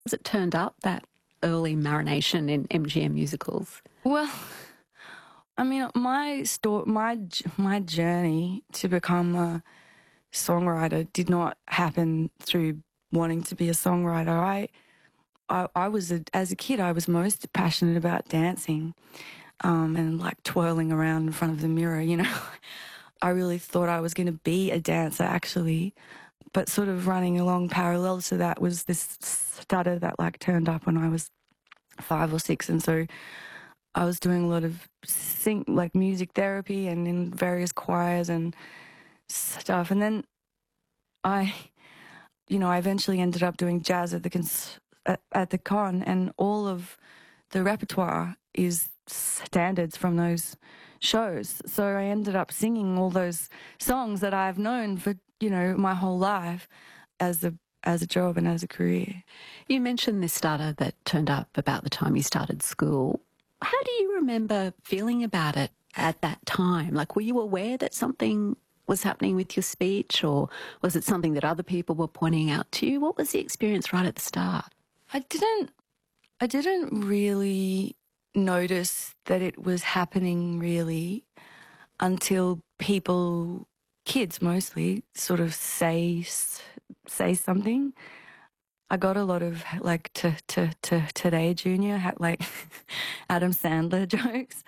Has it turned up, that early marination in MGM musicals? Well, I mean, my journey to become a songwriter did not happen through wanting to be a songwriter. I was as a kid, I was most passionate about dancing, and like twirling around in front of the mirror. You know, I really thought I was going to be a dancer, actually. But sort of running along parallel to that was this stutter that like turned up when I was 5 or 6, and so I was doing a lot of music therapy and in various choirs and stuff. And then I eventually ended up doing jazz at the con, and all of the repertoire is standards from those shows. So I ended up singing all those songs that I've known for, my whole life as a job and as a career. You mentioned this stutter that turned up about the time you started school. How do you remember feeling about it at that time? Like, were you aware that something was happening with your speech, or was it something that other people were pointing out to you? What was the experience right at the start? I didn't really notice that it was happening really until kids mostly, sort of say something. I got a lot of like Today Junior, like Adam Sandler jokes.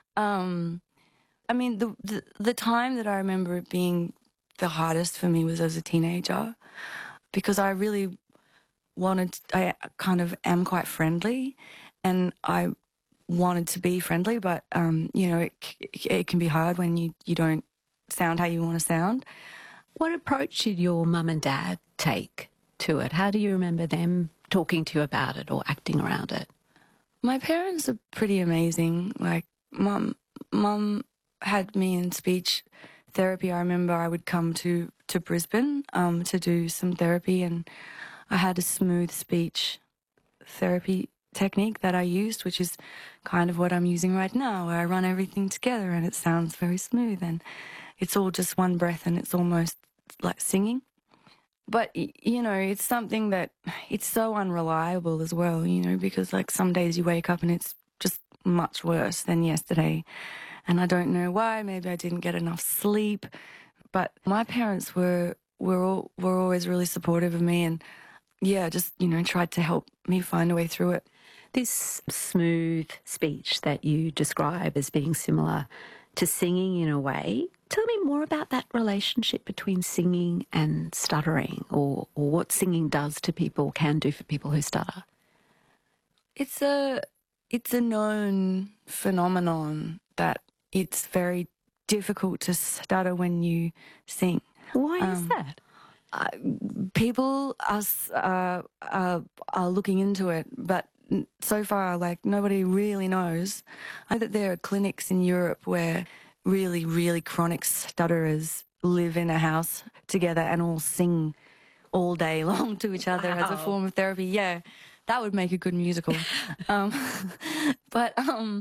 I mean, the time that I remember it being the hardest for me was as a teenager, because I really I kind of am quite friendly, and I wanted to be friendly, but, it can be hard when you don't sound how you want to sound. What approach did your mum and dad take to it? How do you remember them talking to you about it or acting around it? My parents are pretty amazing. Like, Mum had me in speech therapy. I remember I would come to Brisbane to do some therapy, and I had a smooth speech therapy technique that I used, which is kind of what I'm using right now, where I run everything together and it sounds very smooth, and it's all just one breath, and it's almost like singing. But, it's something that it's so unreliable as well, because like some days you wake up and it's just much worse than yesterday. And I don't know why. Maybe I didn't get enough sleep. But my parents were always really supportive of me, and just, tried to help me find a way through it. This smooth speech that you describe as being similar to singing in a way, tell me more about that relationship between singing and stuttering, or what singing does to people, can do for people who stutter. It's a known phenomenon that it's very difficult to stutter when you sing. Why is that? People are looking into it, but so far, like, nobody really knows. I know that there are clinics in Europe where really, really chronic stutterers live in a house together and all sing all day long to each other as a form of therapy. Yeah, that would make a good musical. But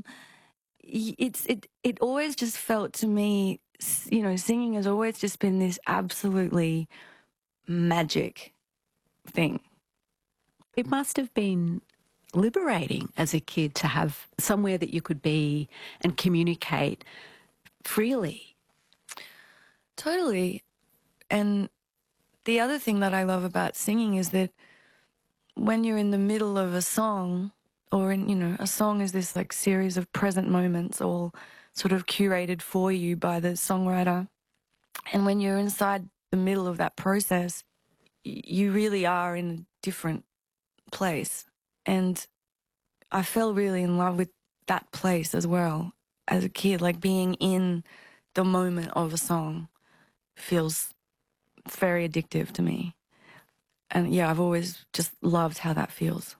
it always just felt to me, singing has always just been this absolutely magic thing. It must have been liberating as a kid to have somewhere that you could be and communicate freely. Totally. And the other thing that I love about singing is that when you're in the middle of a song, or a song is this like series of present moments all sort of curated for you by the songwriter. And when you're inside the middle of that process, you really are in a different place. And I fell really in love with that place as well as a kid. Like, being in the moment of a song feels very addictive to me. And I've always just loved how that feels.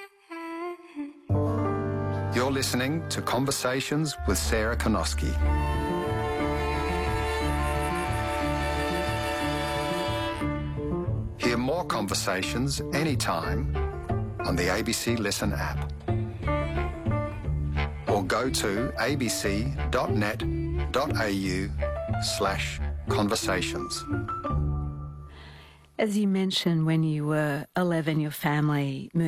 You're listening to Conversations with Sarah Konoski. Hear more conversations anytime on the ABC Listen app, or go to abc.net.au/conversations. As you mentioned, when you were 11, your family moved